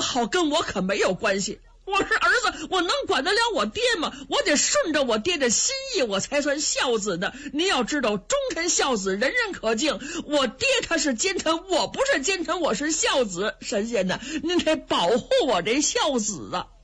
好跟我可没有关系。我是儿子，我能管得了我爹吗？我得顺着我爹的心意，我才算孝子的。您要知道，忠臣孝子，人人可敬。我爹他是奸臣，我不是奸臣，我是孝子。神仙呢，您得保护我这孝子啊！